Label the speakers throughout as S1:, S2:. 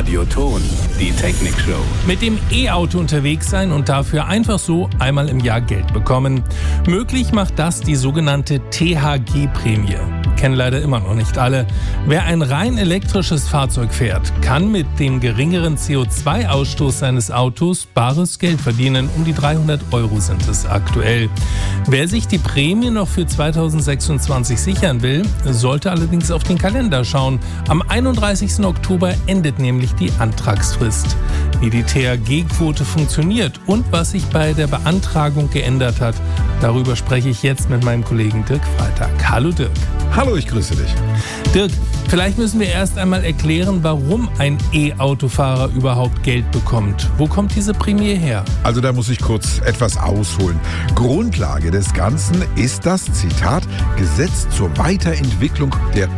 S1: Radio Ton, die Technik-Show.
S2: Mit dem E-Auto unterwegs sein und dafür einfach so einmal im Jahr Geld bekommen. Möglich macht das die sogenannte THG-Prämie. Kennen leider immer noch nicht alle. Wer ein rein elektrisches Fahrzeug fährt, kann mit dem geringeren CO2-Ausstoß seines Autos bares Geld verdienen. Um die 300 € sind es aktuell. Wer sich die Prämie noch für 2026 sichern will, sollte allerdings auf den Kalender schauen. Am 31. Oktober endet nämlich die Antragsfrist. Wie die THG-Quote funktioniert und was sich bei der Beantragung geändert hat, darüber spreche ich jetzt mit meinem Kollegen Dirk Freitag. Hallo Dirk.
S3: Hallo, ich grüße dich.
S2: Dirk, vielleicht müssen wir erst einmal erklären, warum ein E-Autofahrer überhaupt Geld bekommt. Wo kommt diese Prämie her?
S3: Also da muss ich kurz etwas ausholen. Grundlage des Ganzen ist das, Zitat, Gesetz zur Weiterentwicklung der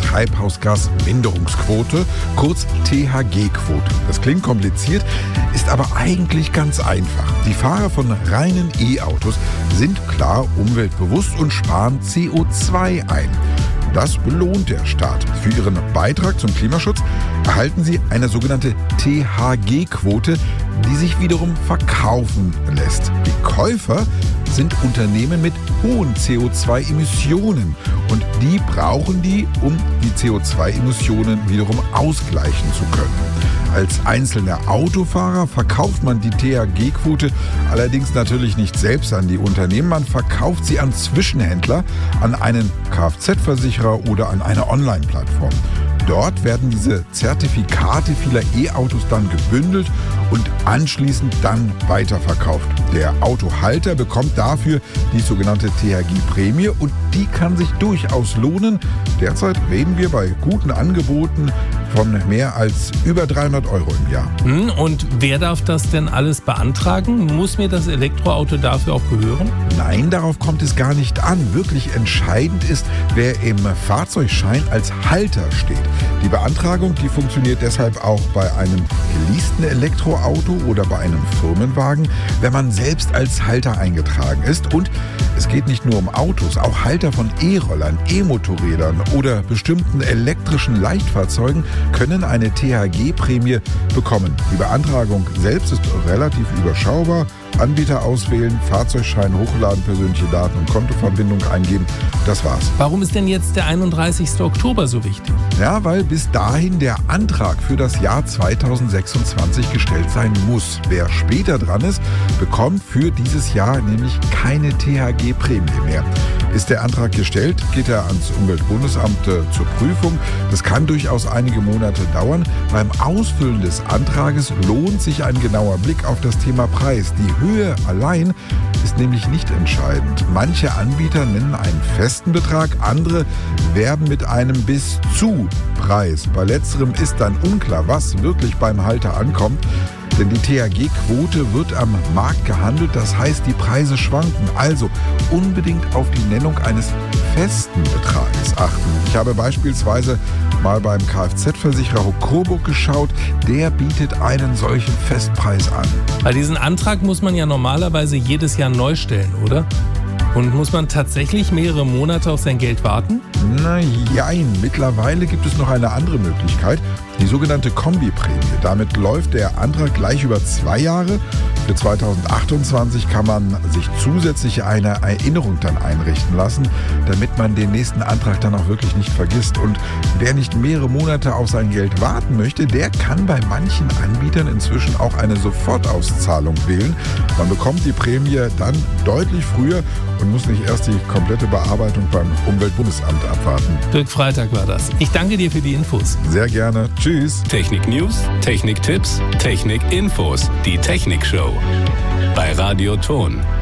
S3: Treibhausgasminderungsquote, kurz THG-Quote. Das klingt kompliziert, ist aber eigentlich ganz einfach. Die Fahrer von reinen E-Autos sind klar umweltbewusst und sparen CO2 ein. Das belohnt der Staat. Für ihren Beitrag zum Klimaschutz erhalten sie eine sogenannte THG-Quote, die sich wiederum verkaufen lässt. Die Käufer sind Unternehmen mit hohen CO2-Emissionen und die brauchen die, um die CO2-Emissionen wiederum ausgleichen zu können. Als einzelner Autofahrer verkauft man die THG-Quote allerdings natürlich nicht selbst an die Unternehmen. Man verkauft sie an Zwischenhändler, an einen Kfz-Versicherer oder an eine Online-Plattform. Dort werden diese Zertifikate vieler E-Autos dann gebündelt und anschließend dann weiterverkauft. Der Autohalter bekommt dafür die sogenannte THG-Prämie und die kann sich durchaus lohnen. Derzeit reden wir bei guten Angeboten von mehr als über 300 € im Jahr.
S2: Und wer darf das denn alles beantragen? Muss mir das Elektroauto dafür auch gehören?
S3: Nein, darauf kommt es gar nicht an. Wirklich entscheidend ist, wer im Fahrzeugschein als Halter steht. Die Beantragung, die funktioniert deshalb auch bei einem geleasten Elektroauto oder bei einem Firmenwagen, wenn man selbst als Halter eingetragen ist. Und es geht nicht nur um Autos, auch Halter von E-Rollern, E-Motorrädern oder bestimmten elektrischen Leichtfahrzeugen können eine THG-Prämie bekommen. Die Beantragung selbst ist relativ überschaubar. Anbieter auswählen, Fahrzeugschein hochladen, persönliche Daten und Kontoverbindung eingeben. Das war's.
S2: Warum ist denn jetzt der 31. Oktober so wichtig?
S3: Ja, weil bis dahin der Antrag für das Jahr 2026 gestellt sein muss. Wer später dran ist, bekommt für dieses Jahr nämlich keine THG-Prämie mehr. Ist der Antrag gestellt, geht er ans Umweltbundesamt zur Prüfung. Das kann durchaus einige Monate dauern. Beim Ausfüllen des Antrages lohnt sich ein genauer Blick auf das Thema Preis. Die Höhe allein ist nämlich nicht entscheidend. Manche Anbieter nennen einen festen Betrag, andere werben mit einem Bis-zu-Preis. Bei letzterem ist dann unklar, was wirklich beim Halter ankommt. Denn die THG-Quote wird am Markt gehandelt, das heißt, die Preise schwanken. Also unbedingt auf die Nennung eines festen Betrages achten. Ich habe beispielsweise mal beim Kfz-Versicherer Coburg geschaut, der bietet einen solchen Festpreis an.
S2: Bei diesem Antrag muss man ja normalerweise jedes Jahr neu stellen, oder? Und muss man tatsächlich mehrere Monate auf sein Geld warten?
S3: Nein, mittlerweile gibt es noch eine andere Möglichkeit, die sogenannte Kombiprämie. Damit läuft der Antrag gleich über 2 Jahre. Für 2028 kann man sich zusätzlich eine Erinnerung dann einrichten lassen, damit man den nächsten Antrag dann auch wirklich nicht vergisst. Und wer nicht mehrere Monate auf sein Geld warten möchte, der kann bei manchen Anbietern inzwischen auch eine Sofortauszahlung wählen. Man bekommt die Prämie dann deutlich früher und muss nicht erst die komplette Bearbeitung beim Umweltbundesamt abwarten.
S2: Dirk Freitag war das. Ich danke dir für die Infos.
S3: Sehr gerne. Tschüss.
S1: Technik-News, Technik-Tipps, Technik-Infos. Die Technik-Show. Bei Radio Ton.